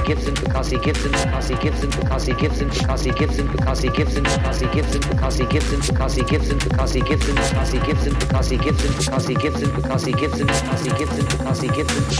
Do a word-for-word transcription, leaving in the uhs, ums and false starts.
Gibson, Picasso Gibson, Picasso Gibson, Picasso Gibson, Picasso Gibson, Picasso Gibson, Picasso Gibson, Picasso Gibson, Picasso Gibson, Picasso Gibson, Picasso Gibson, Picasso Gibson, Picasso Gibson, Picasso Gibson, Picasso Gibson, Picasso Gibson, Picasso Gibson.